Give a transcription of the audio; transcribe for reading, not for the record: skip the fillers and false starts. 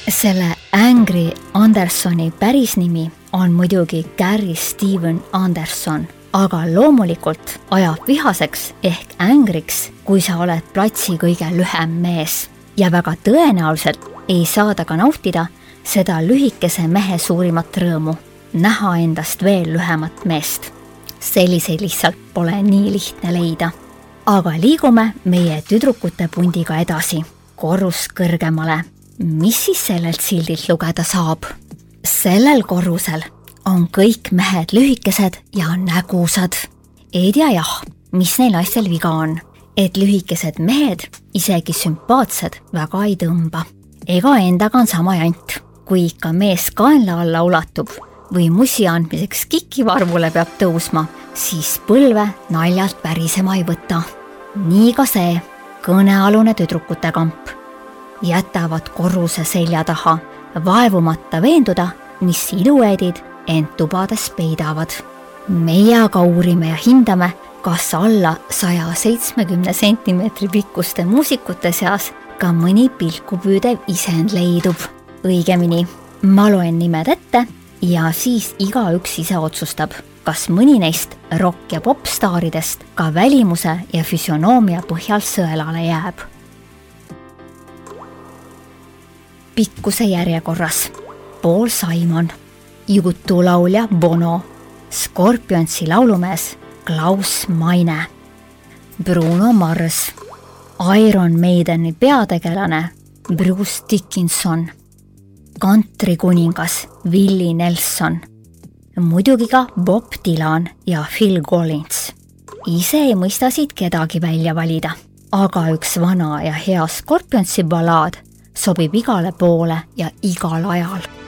Selle Angry Andersoni päris nimi on muidugi Gary Steven Anderson, aga loomulikult ajab vihaseks ehk ängriks, kui sa oled platsi kõige lühem mees. Ja väga tõenäoliselt ei saada ka nautida seda lühikese mehe suurimat rõõmu, näha endast veel lühemat meest. Selliseid lihtsalt pole nii lihtne leida. Aga liigume meie tüdrukute pundiga edasi, korrus kõrgemale. Mis siis sellelt sildilt lugeda saab? Sellel korrusel on kõik mehed lühikesed ja nägusad. Ei tea jah, mis neil naistel viga on, et lühikesed mehed, isegi sümpaatsed, väga ei tõmba. Ega endaga on sama jant, kui ikka mees kaenla alla ulatub või musi andmiseks kikivarvule peab tõusma, siis põlve naljalt pärisema ei võta. Nii ka see kõnealune tüdrukute kamp. Jätavad korruse selja taha, vaevumata veenduda, mis iluedid end tubades peidavad. Meie aga uurime ja hindame, kas alla 170 cm pikkuste muusikute seas ka mõni pilku püüdev isend leidub. Õigemini, ma loen nimed ette ja siis igaüks ise otsustab, kas mõni neist rock- ja popstaaridest ka välimuse ja füsionoomia põhjal sõelale jääb. Pikkuse järjekorras Paul Simon, jutulaulja Bono, Scorpionsi laulumees Klaus Meine, Bruno Mars, Iron Maideni peategelane Bruce Dickinson, country kuningas Willie Nelson, muidugi ka Bob Dylan ja Phil Collins. Ise ei mõista siit kedagi välja valida, aga üks vana ja hea Scorpionsi ballaad sobib igale poole ja igal ajal.